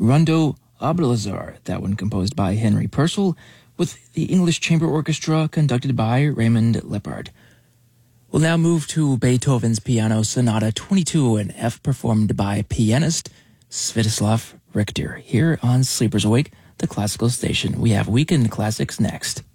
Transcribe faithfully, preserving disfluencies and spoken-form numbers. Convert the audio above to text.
Rondo Oberlazar, that one composed by Henry Purcell, with the English Chamber Orchestra conducted by Raymond Lippard. We'll now move to Beethoven's Piano Sonata twenty-two in F, performed by pianist Sviatoslav Richter. Here on Sleepers Awake, the classical station, we have Weekend Classics next.